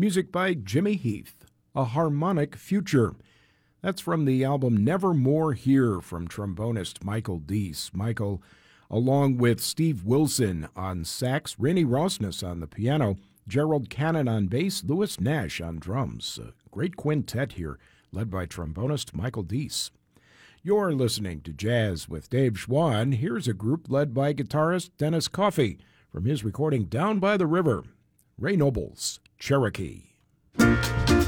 Music by Jimmy Heath, A Harmonic Future. That's from the album Nevermore Here from trombonist Michael Deese. Michael, along with Steve Wilson on sax, Rennie Rosnes on the piano, Gerald Cannon on bass, Louis Nash on drums. A great quintet here, led by trombonist Michael Deese. You're listening to Jazz with Dave Schwann. Here's a group led by guitarist Dennis Coffey from his recording Down by the River, Ray Noble's Cherokee.